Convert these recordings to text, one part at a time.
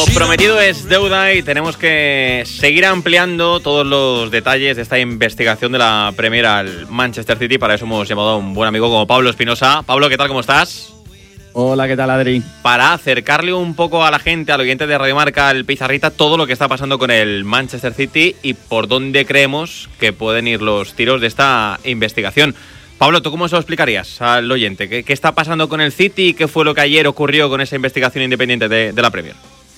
Prometido es deuda y tenemos que seguir ampliando todos los detalles de esta investigación de la Premier al Manchester City. Para eso hemos llamado a un buen amigo como Pablo Espinosa. Pablo, ¿qué tal? ¿Cómo estás? Hola, ¿qué tal, Adri? Para acercarle un poco a la gente, al oyente de Radio Marca, al Pizarrita, todo lo que está pasando con el Manchester City y por dónde creemos que pueden ir los tiros de esta investigación. Pablo, ¿tú cómo se lo explicarías al oyente? ¿Qué está pasando con el City y qué fue lo que ayer ocurrió con esa investigación independiente de la Premier?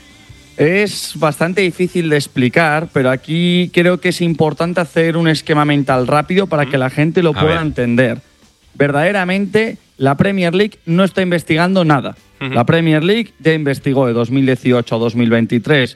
Es bastante difícil de explicar, pero aquí creo que es importante hacer un esquema mental rápido para que la gente lo pueda entender. Verdaderamente, la Premier League no está investigando nada. La Premier League ya investigó de 2018 a 2023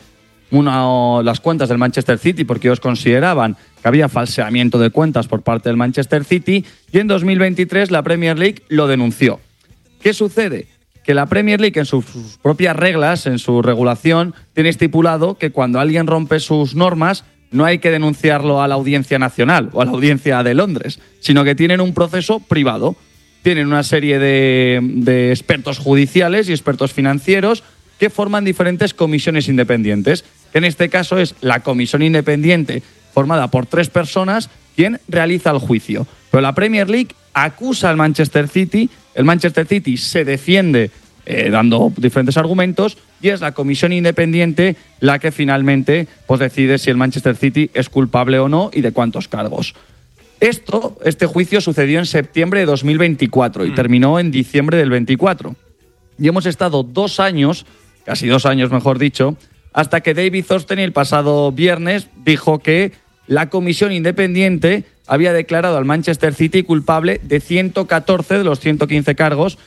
las cuentas del Manchester City porque ellos consideraban que había falseamiento de cuentas por parte del Manchester City y en 2023 la Premier League lo denunció. ¿Qué sucede? Que la Premier League en sus propias reglas, en su regulación, tiene estipulado que cuando alguien rompe sus normas no hay que denunciarlo a la Audiencia Nacional o a la Audiencia de Londres, sino que tienen un proceso privado. Tienen una serie de expertos judiciales y expertos financieros que forman diferentes comisiones independientes, que en este caso es la comisión independiente formada por 3 personas quien realiza el juicio. Pero la Premier League acusa al Manchester City, el Manchester City se defiende dando diferentes argumentos y es la comisión independiente la que finalmente decide si el Manchester City es culpable o no y de cuántos cargos. Este juicio sucedió en septiembre de 2024 y terminó en diciembre del 24. Y hemos estado 2 años, casi 2 años mejor dicho, hasta que David Ornstein el pasado viernes dijo que la comisión independiente había declarado al Manchester City culpable de 114 de los 115 cargos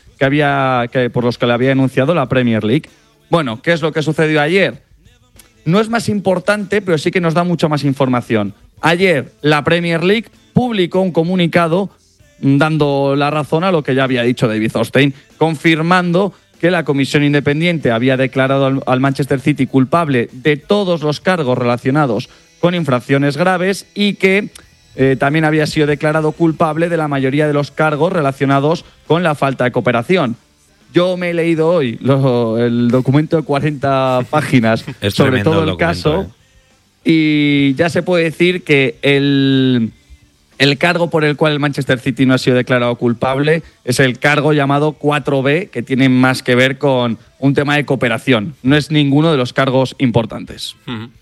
por los que le había denunciado la Premier League. Bueno, ¿qué es lo que sucedió ayer? No es más importante, pero sí que nos da mucha más información. Ayer la Premier League publicó un comunicado dando la razón a lo que ya había dicho David Ornstein, confirmando que la comisión independiente había declarado al Manchester City culpable de todos los cargos relacionados con infracciones graves y que también había sido declarado culpable de la mayoría de los cargos relacionados con la falta de cooperación. Yo me he leído hoy el documento de 40 páginas sobre todo el caso y ya se puede decir que el cargo por el cual el Manchester City no ha sido declarado culpable es el cargo llamado 4B, que tiene más que ver con un tema de cooperación. No es ninguno de los cargos importantes.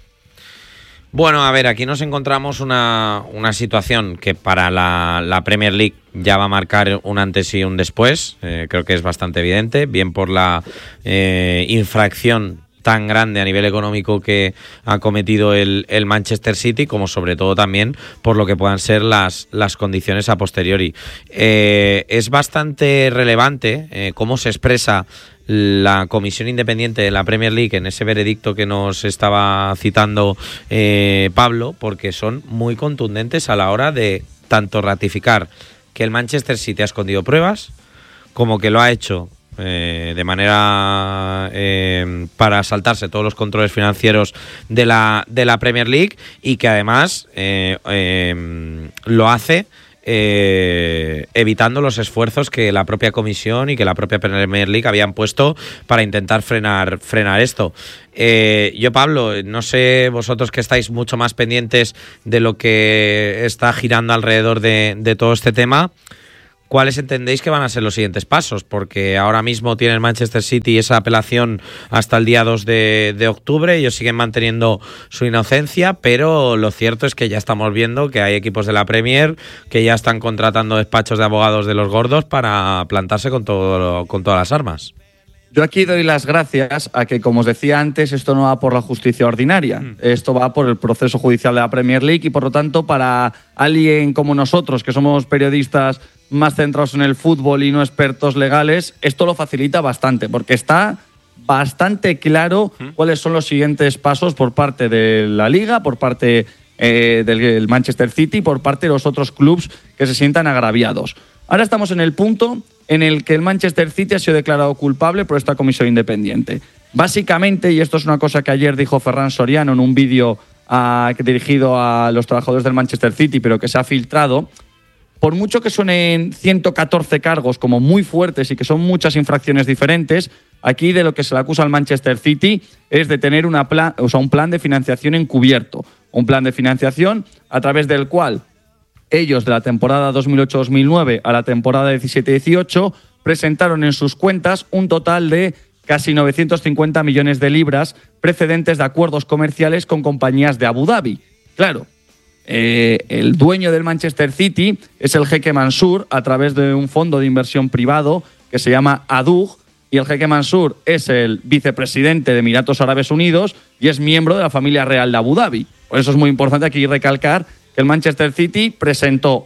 Bueno, a ver, aquí nos encontramos una situación que para la Premier League ya va a marcar un antes y un después. Creo que es bastante evidente, bien por la infracción tan grande a nivel económico que ha cometido el Manchester City, como sobre todo también por lo que puedan ser las condiciones a posteriori. Es bastante relevante cómo se expresa la comisión independiente de la Premier League en ese veredicto que nos estaba citando Pablo, porque son muy contundentes a la hora de tanto ratificar que el Manchester City ha escondido pruebas, como que lo ha hecho de manera para saltarse todos los controles financieros de la Premier League y que además lo hace evitando los esfuerzos que la propia comisión y que la propia Premier League habían puesto para intentar frenar esto. Yo, Pablo, no sé vosotros que estáis mucho más pendientes de lo que está girando alrededor de todo este tema, ¿cuáles entendéis que van a ser los siguientes pasos? Porque ahora mismo tiene el Manchester City esa apelación hasta el día 2 de octubre. Ellos siguen manteniendo su inocencia, pero lo cierto es que ya estamos viendo que hay equipos de la Premier que ya están contratando despachos de abogados de los gordos para plantarse con todas las armas. Yo aquí doy las gracias a que, como os decía antes, esto no va por la justicia ordinaria. Esto va por el proceso judicial de la Premier League y, por lo tanto, para alguien como nosotros, que somos periodistas más centrados en el fútbol y no expertos legales, esto lo facilita bastante, porque está bastante claro cuáles son los siguientes pasos por parte de la Liga, por parte del Manchester City, por parte de los otros clubs que se sientan agraviados. Ahora estamos en el punto en el que el Manchester City ha sido declarado culpable por esta comisión independiente. Básicamente, y esto es una cosa que ayer dijo Ferran Soriano en un vídeo dirigido a los trabajadores del Manchester City, pero que se ha filtrado, por mucho que suenen 114 cargos como muy fuertes y que son muchas infracciones diferentes, Aquí de lo que se le acusa al Manchester City es de tener un plan de financiación encubierto. Un plan de financiación a través del cual ellos, de la temporada 2008-2009 a la temporada 17-18, presentaron en sus cuentas un total de casi 950 millones de libras precedentes de acuerdos comerciales con compañías de Abu Dhabi. Claro, el dueño del Manchester City es el jeque Mansur a través de un fondo de inversión privado que se llama ADUG, y el jeque Mansur es el vicepresidente de Emiratos Árabes Unidos y es miembro de la familia real de Abu Dhabi. Por eso es muy importante aquí recalcar que el Manchester City presentó,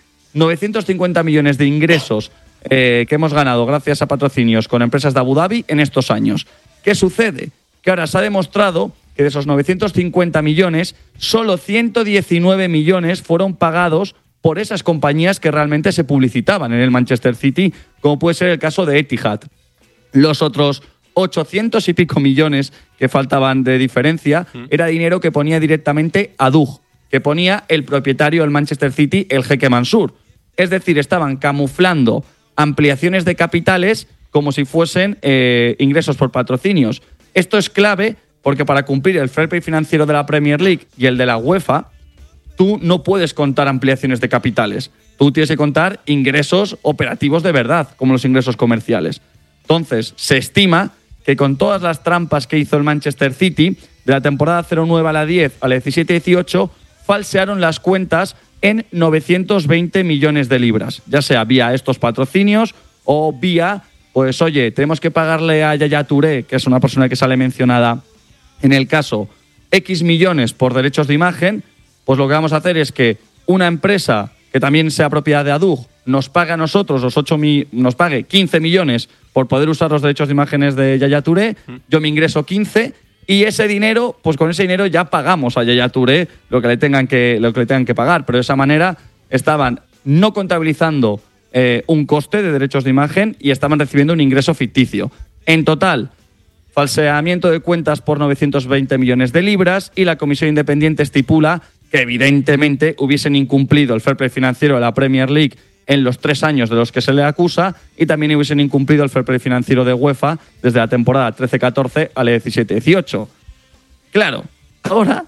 950 millones de ingresos que hemos ganado gracias a patrocinios con empresas de Abu Dhabi en estos años. ¿Qué sucede? Que ahora se ha demostrado que de esos 950 millones, solo 119 millones fueron pagados por esas compañías que realmente se publicitaban en el Manchester City, como puede ser el caso de Etihad. Los otros 800 y pico millones que faltaban de diferencia era dinero que ponía directamente ADUG, que ponía el propietario del Manchester City, el jeque Mansur. Es decir, estaban camuflando ampliaciones de capitales como si fuesen ingresos por patrocinios. Esto es clave porque para cumplir el fair play financiero de la Premier League y el de la UEFA, tú no puedes contar ampliaciones de capitales. Tú tienes que contar ingresos operativos de verdad, como los ingresos comerciales. Entonces, se estima que con todas las trampas que hizo el Manchester City, de la temporada 09 a la 10 a la 17-18, falsearon las cuentas en 920 millones de libras, ya sea vía estos patrocinios o vía, pues oye, tenemos que pagarle a Yaya Touré, que es una persona que sale mencionada en el caso, X millones por derechos de imagen, pues lo que vamos a hacer es que una empresa que también sea propiedad de ADUG nos pague a nosotros nos pague 15 millones por poder usar los derechos de imágenes de Yaya Touré, yo me ingreso 15 y ese dinero, pues con ese dinero ya pagamos a Yaya Touré lo que le tengan que pagar, pero de esa manera estaban no contabilizando un coste de derechos de imagen y estaban recibiendo un ingreso ficticio. En total, falseamiento de cuentas por 920 millones de libras y la comisión independiente estipula que evidentemente hubiesen incumplido el fair play financiero de la Premier League en los 3 años de los que se le acusa y también hubiesen incumplido el fair play financiero de UEFA desde la temporada 13-14 a la 17-18. Claro, ahora.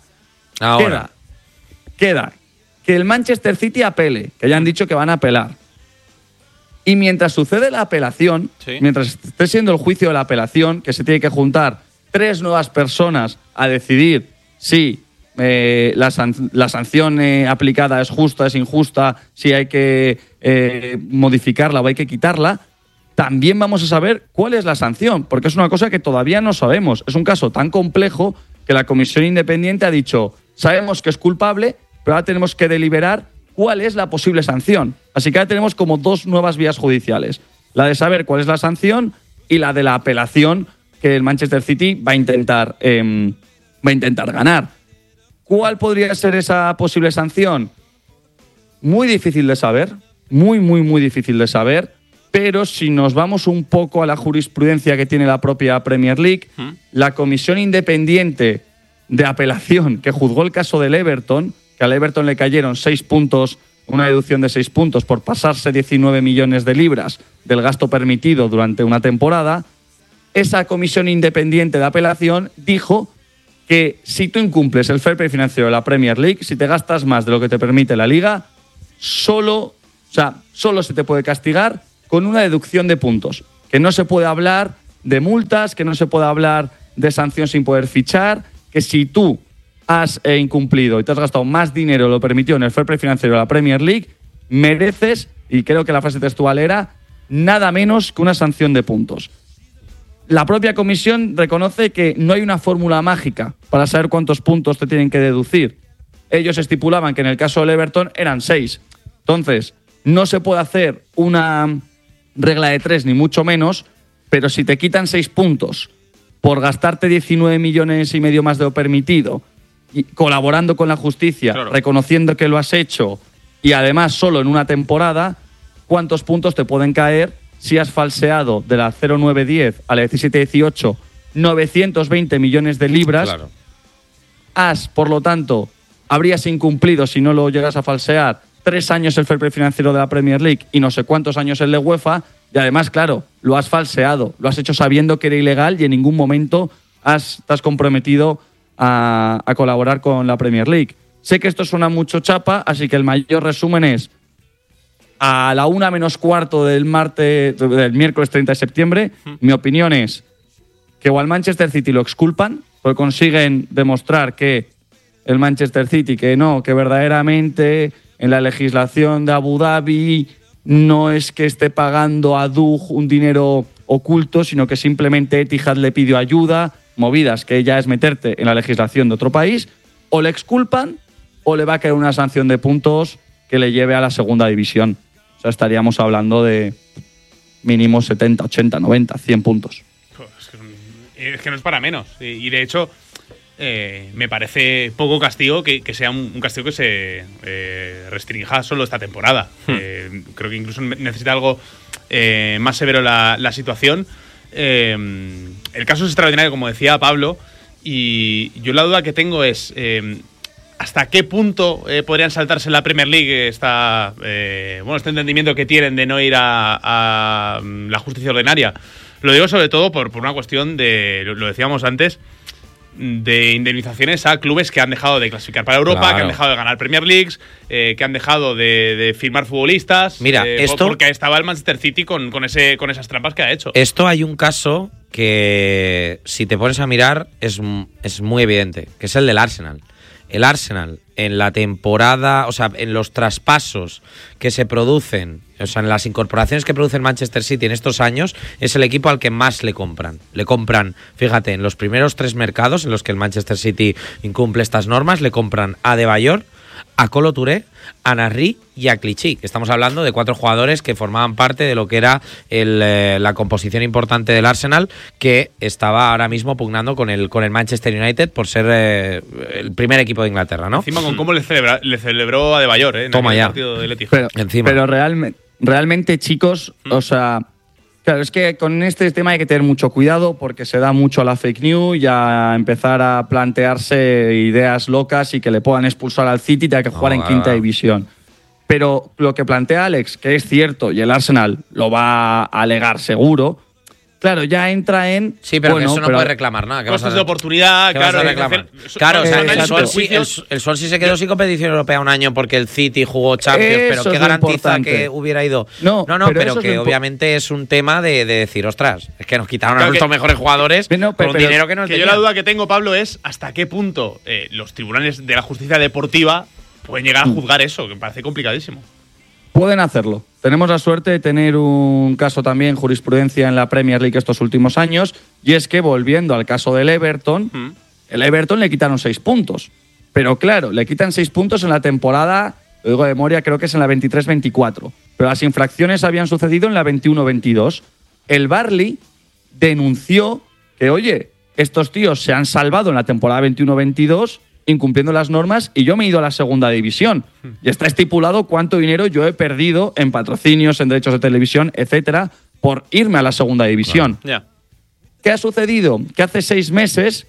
Queda que el Manchester City apele, que ya han dicho que van a apelar. Y mientras sucede la apelación, mientras esté siendo el juicio de la apelación, que se tiene que juntar 3 nuevas personas a decidir si la sanción aplicada es justa, es injusta, si hay que modificarla o hay que quitarla, también vamos a saber cuál es la sanción, porque es una cosa que todavía no sabemos. Es un caso tan complejo que la comisión independiente ha dicho, sabemos que es culpable, pero ahora tenemos que deliberar cuál es la posible sanción. Así que ahora tenemos como 2 nuevas vías judiciales. La de saber cuál es la sanción y la de la apelación que el Manchester City va a intentar ganar. ¿Cuál podría ser esa posible sanción? Muy difícil de saber, muy difícil de saber, pero si nos vamos un poco a la jurisprudencia que tiene la propia Premier League, la comisión independiente de apelación que juzgó el caso del Everton, que al Everton le cayeron 6 puntos, una deducción de 6 puntos por pasarse 19 millones de libras del gasto permitido durante una temporada, esa comisión independiente de apelación dijo que si tú incumples el fair play financiero de la Premier League, si te gastas más de lo que te permite la Liga, solo se te puede castigar con una deducción de puntos. Que no se puede hablar de multas, que no se puede hablar de sanción sin poder fichar, que si tú has incumplido y te has gastado más dinero de lo permitido en el fair play financiero de la Premier League, mereces, y creo que la frase textual era, nada menos que una sanción de puntos. La propia comisión reconoce que no hay una fórmula mágica para saber cuántos puntos te tienen que deducir. Ellos estipulaban que en el caso del Everton eran 6. Entonces, no se puede hacer una regla de 3 ni mucho menos, pero si te quitan 6 puntos por gastarte 19 millones y medio más de lo permitido, y colaborando con la justicia, claro, reconociendo que lo has hecho y además solo en una temporada, ¿cuántos puntos te pueden caer si has falseado de la 09-10 a la 17-18 920 millones de libras? Claro. Por lo tanto, habrías incumplido, si no lo llegas a falsear, 3 años el fair play financiero de la Premier League y no sé cuántos años el de UEFA, Y además, claro, lo has falseado, lo has hecho sabiendo que era ilegal y en ningún momento te has comprometido a colaborar con la Premier League. Sé que esto suena mucho chapa, así que el mayor resumen es: a la 1:15 del miércoles 30 de septiembre, mi opinión es que o al Manchester City lo exculpan, porque consiguen demostrar que el Manchester City, que verdaderamente en la legislación de Abu Dhabi no es que esté pagando a Dug un dinero oculto, sino que simplemente Etihad le pidió ayuda, movidas que ya es meterte en la legislación de otro país, o le exculpan o le va a caer una sanción de puntos que le lleve a la segunda división. O sea, estaríamos hablando de mínimo 70, 80, 90, 100 puntos. Es que no es para menos. Y de hecho, me parece poco castigo que sea un castigo que se restrinja solo esta temporada. Creo que incluso necesita algo más severo la situación. El caso es extraordinario, como decía Pablo, y yo la duda que tengo es ¿hasta qué punto podrían saltarse en la Premier League este entendimiento que tienen de no ir a la justicia ordinaria? Lo digo sobre todo por una cuestión de, lo decíamos antes, de indemnizaciones a clubes que han dejado de clasificar para Europa, claro, que han dejado de ganar Premier Leagues, que han dejado de firmar futbolistas. Mira, esto, porque estaba el Manchester City con esas trampas que ha hecho. Esto hay un caso que, si te pones a mirar, es muy evidente, que es el del Arsenal. El Arsenal, en la temporada, o sea, en los traspasos que se producen, o sea, en las incorporaciones que produce el Manchester City en estos años, es el equipo al que más le compran. Le compran, fíjate, en los primeros 3 mercados en los que el Manchester City incumple estas normas, le compran a Adebayor, a Kolo Touré, a Nasri y a Clichy, que estamos hablando de 4 jugadores que formaban parte de lo que era la composición importante del Arsenal, que estaba ahora mismo pugnando con el Manchester United por ser el primer equipo de Inglaterra, ¿no? Encima con cómo le celebró a Adebayor, en Toma el ya. partido del Etihad. Pero realmente, chicos, o sea, claro, es que con este tema hay que tener mucho cuidado porque se da mucho a la fake news y a empezar a plantearse ideas locas y que le puedan expulsar al City y tenga que jugar en quinta división. Pero lo que plantea Alex, que es cierto, y el Arsenal lo va a alegar seguro, claro, ya entra en... Sí, pero que eso no puede reclamar nada. Costes de oportunidad, claro. Claro, o sea, el Swansea se quedó sin competición europea un año porque el City jugó Champions, pero ¿qué garantiza que hubiera ido? No, pero que obviamente es un tema de decir, ostras, es que nos quitaron a nuestros mejores jugadores por un dinero que no tenían. Yo la duda que tengo, Pablo, es hasta qué punto los tribunales de la justicia deportiva pueden llegar a juzgar eso, que me parece complicadísimo. Pueden hacerlo. Tenemos la suerte de tener un caso también, jurisprudencia en la Premier League estos últimos años, y es que, volviendo al caso del Everton, el Everton le quitaron 6 puntos. Pero claro, le quitan 6 puntos en la temporada, lo digo de memoria, creo que es en la 23-24. Pero las infracciones habían sucedido en la 21-22. El Burnley denunció que, oye, estos tíos se han salvado en la temporada 21-22 incumpliendo las normas y yo me he ido a la segunda división. Y está estipulado cuánto dinero yo he perdido en patrocinios, en derechos de televisión, etcétera, por irme a la segunda división. Claro. ¿Qué ha sucedido? Que hace 6 meses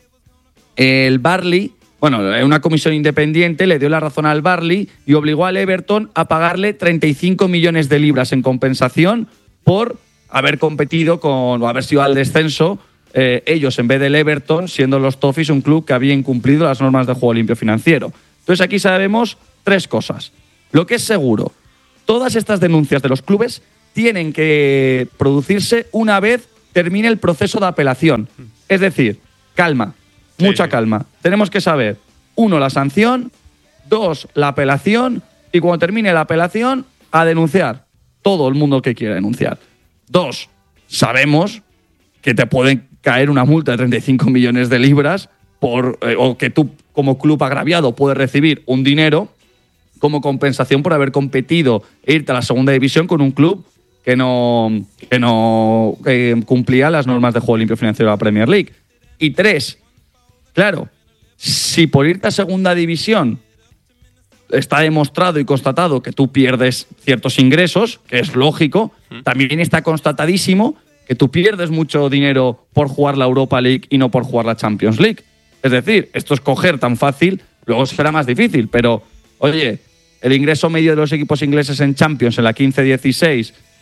el Burnley, una comisión independiente le dio la razón al Burnley y obligó al Everton a pagarle 35 millones de libras en compensación por haber competido o haber sido al descenso. Ellos, en vez del Everton, siendo los Toffees un club que había incumplido las normas de juego limpio financiero. Entonces aquí sabemos 3 cosas. Lo que es seguro, todas estas denuncias de los clubes tienen que producirse una vez termine el proceso de apelación. Es decir, calma, mucha calma. Tenemos que saber, 1, la sanción, 2, la apelación, y cuando termine la apelación, a denunciar. Todo el mundo que quiera denunciar. 2, sabemos que te pueden caer una multa de 35 millones de libras o que tú, como club agraviado, puedes recibir un dinero como compensación por haber competido e irte a la segunda división con un club que no cumplía las normas de juego limpio financiero de la Premier League. Y 3, claro, si por irte a segunda división está demostrado y constatado que tú pierdes ciertos ingresos, que es lógico, también está constatadísimo que tú pierdes mucho dinero por jugar la Europa League y no por jugar la Champions League. Es decir, esto es coger tan fácil, luego será más difícil, pero, oye, el ingreso medio de los equipos ingleses en Champions en la 15-16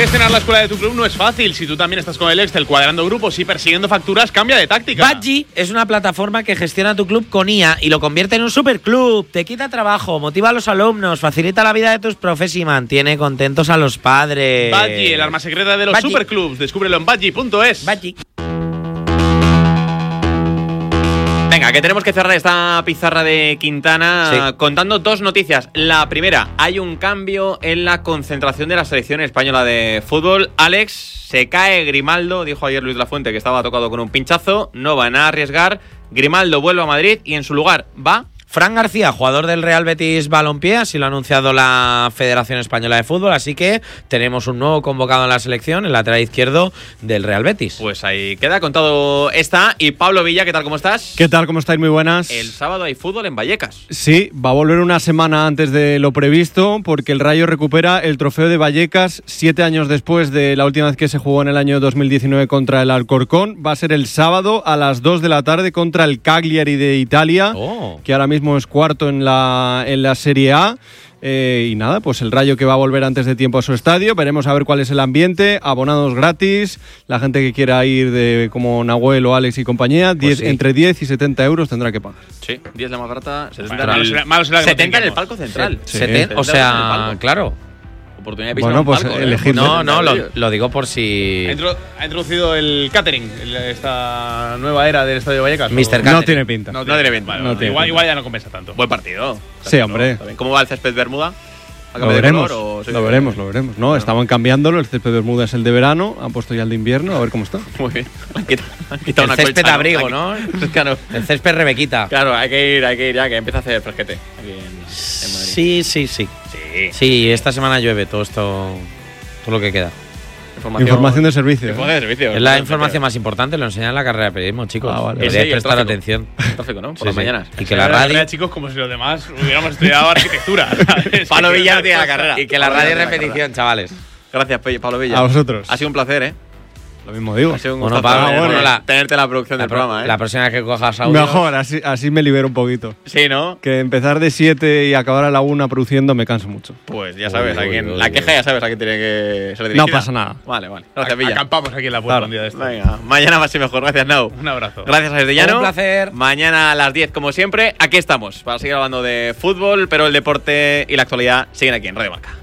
Gestionar la escuela de tu club no es fácil. Si tú también estás con el Excel cuadrando grupos y persiguiendo facturas, cambia de táctica. Badgie es una plataforma que gestiona tu club con IA y lo convierte en un superclub. Te quita trabajo, motiva a los alumnos, facilita la vida de tus profes y mantiene contentos a los padres. Badgie, el arma secreta de los superclubs. Descúbrelo en badgie.es. Badgie. Venga, que tenemos que cerrar esta pizarra de Quintana contando dos noticias. La primera, hay un cambio en la concentración de la selección española de fútbol. Alex, se cae Grimaldo, dijo ayer Luis Lafuente que estaba tocado con un pinchazo, no van a arriesgar. Grimaldo vuelve a Madrid y en su lugar va Fran García, jugador del Real Betis Balompié, así lo ha anunciado la Federación Española de Fútbol, así que tenemos un nuevo convocado en la selección, el lateral izquierdo del Real Betis. Pues ahí queda contado esta. Y Pablo Villa, ¿qué tal? ¿Cómo estás? ¿Qué tal? ¿Cómo estáis? Muy buenas. El sábado hay fútbol en Vallecas. Sí, va a volver una semana antes de lo previsto porque el Rayo recupera el trofeo de Vallecas 7 años después de la última vez que se jugó en el año 2019 contra el Alcorcón. Va a ser el sábado a las 2 de la tarde contra el Cagliari de Italia, que ahora mismo es cuarto en la Serie A. Y nada, pues el Rayo que va a volver antes de tiempo a su estadio. Veremos a ver cuál es el ambiente. Abonados gratis. La gente que quiera ir como Nahuel o Alex y compañía, pues entre 10 y 70 euros tendrá que pagar. Sí, 10 la más barata, 70, malo será 70 en el palco central. Sí. O sea, claro. Oportunidad de pisar bueno, pues palco, elegir. No, lo digo por si... Ha introducido el catering, esta nueva era del Estadio Vallecas. Mr. Catering. No tiene pinta. No tiene pinta. No tiene igual, pinta. igual ya no compensa tanto. Buen partido. Sí, hombre. ¿Cómo va el césped Bermuda? Lo veremos. No, estaban cambiándolo. El césped Bermuda es el de verano. Han puesto ya el de invierno. A ver cómo está. Muy bien. Han quitado el una césped colcha, abrigo, ¿no? Claro. El césped Rebequita. Claro, hay que ir ya, que empieza a hacer fresquete aquí en Madrid. Sí, esta semana llueve todo lo que queda. Información de servicio. Es la información más importante, lo enseñan en la carrera de periodismo, chicos. Deberíais prestar atención. Tráfico, ¿no? Por las mañanas. Y que la radio... chicos, como si los demás hubiéramos estudiado arquitectura. Pablo Villa no tiene la carrera. Y que la radio es repetición, chavales. Gracias, Pablo Villa. A vosotros. Ha sido un placer, Lo mismo digo. Ha sido un gusto tenerte en la producción del programa, La próxima vez que cojas audio... Mejor, así me libero un poquito. Sí, ¿no? Que empezar de 7 y acabar a la 1 produciendo me canso mucho. Pues ya sabes, la queja ya sabes a quién tiene que ser dirigida. No pasa nada. Vale. Gracias, Villa. Acampamos aquí en la puerta un día de esto. Venga, mañana más y mejor. Gracias, Nau. Un abrazo. Gracias a Desdellano. Un placer. Mañana a las 10, como siempre, aquí estamos para seguir hablando de fútbol, pero el deporte y la actualidad siguen aquí en Radio Marca.